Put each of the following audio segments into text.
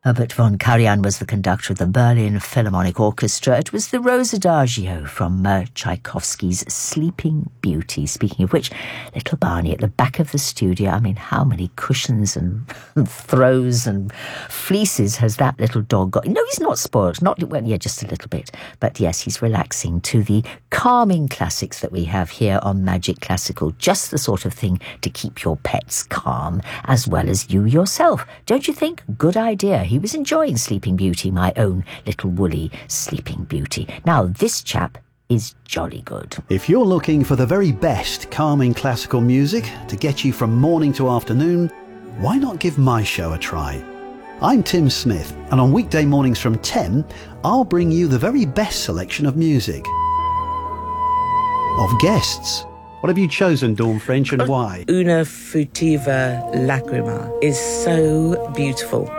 Herbert von Karajan was the conductor of the Berlin Philharmonic Orchestra. It was the Rose Adagio from Tchaikovsky's Sleeping Beauty. Speaking of which, little Barney at the back of the studio, I mean, how many cushions and throws and fleeces has that little dog got? No, he's not spoiled. Just a little bit. But yes, he's relaxing to the calming classics that we have here on Magic Classical. Just the sort of thing to keep your pets calm, as well as you yourself. Don't you think? Good idea. He was enjoying Sleeping Beauty, my own little woolly Sleeping Beauty. Now, this chap is jolly good. If you're looking for the very best calming classical music to get you from morning to afternoon, why not give my show a try? I'm Tim Smith, and on weekday mornings from 10, I'll bring you the very best selection of music. Of guests. What have you chosen, Dawn French, and why? Una Futiva Lacrima is so beautiful.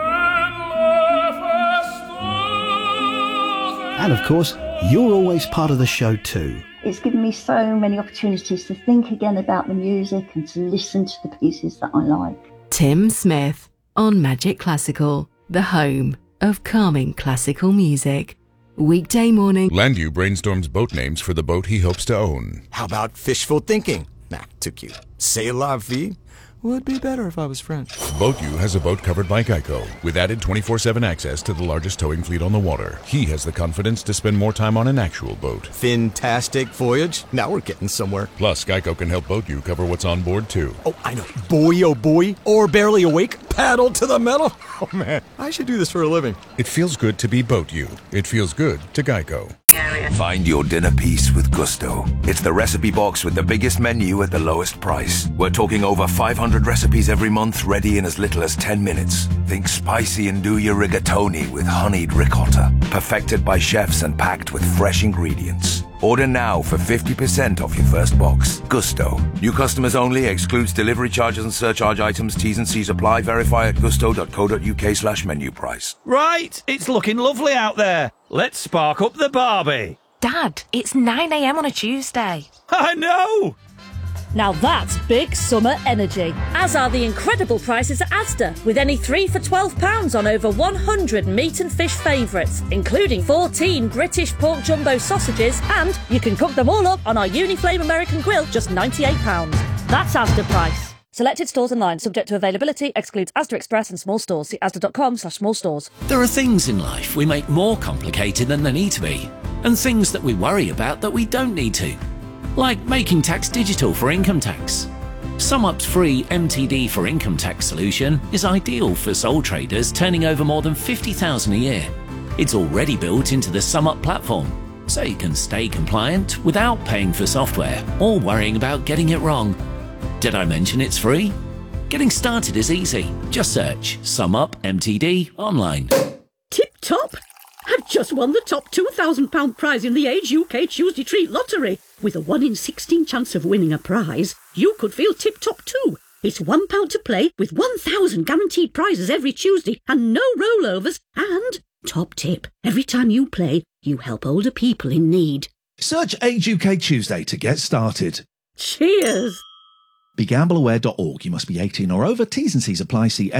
And of course, you're always part of the show too. It's given me so many opportunities to think again about the music and to listen to the pieces that I like. Tim Smith on Magic Classical, the home of calming classical music. Weekday morning. Landu brainstorms boat names for the boat he hopes to own. How about fishful thinking? Nah, too cute. C'est la vie? Would be better if I was French. BoatU has a boat covered by Geico, with added 24/7 access to the largest towing fleet on the water. He has the confidence to spend more time on an actual boat. Fantastic voyage. Now we're getting somewhere. Plus, Geico can help BoatU cover what's on board, too. Oh, I know. Boy, oh boy. Or barely awake. Paddle to the metal. Oh, man. I should do this for a living. It feels good to be BoatU. It feels good to Geico. Find your dinner piece with Gusto. It's the recipe box with the biggest menu at the lowest price. We're talking over 500 recipes every month, ready in as little as 10 minutes. Think spicy and do your rigatoni with honeyed ricotta, perfected by chefs and packed with fresh ingredients. Order now for 50% off your first box. Gusto. New customers only. Excludes delivery charges and surcharge items. T's and C's apply. Verify at gusto.co.uk/menu price. Right, it's looking lovely out there. Let's spark up the Barbie. Dad, it's 9 a.m. on a Tuesday. I know! Now that's big summer energy, as are the incredible prices at Asda, with any 3 for £12 on over 100 meat and fish favourites, including 14 British pork jumbo sausages, and you can cook them all up on our Uniflame American Grill, just £98. That's Asda price. Selected stores online, subject to availability, excludes Asda Express and small stores. See asda.com/small stores. There are things in life we make more complicated than they need to be, and things that we worry about that we don't need to. Like making tax digital for income tax. SumUp's free MTD for income tax solution is ideal for sole traders turning over more than $50,000 a year. It's already built into the SumUp platform, so you can stay compliant without paying for software or worrying about getting it wrong. Did I mention it's free? Getting started is easy. Just search SumUp MTD online. Tip top! I've just won the top £2,000 prize in the Age UK Tuesday Treat Lottery. With a 1 in 16 chance of winning a prize, you could feel tip-top too. It's £1 to play with 1,000 guaranteed prizes every Tuesday and no rollovers. And, top tip, every time you play, you help older people in need. Search Age UK Tuesday to get started. Cheers! BeGambleAware.org. You must be 18 or over. T's and C's apply. See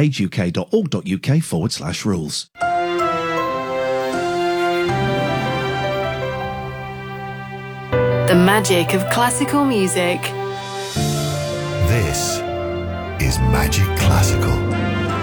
ageuk.org.uk/rules. The magic of classical music. This is Magic Classical.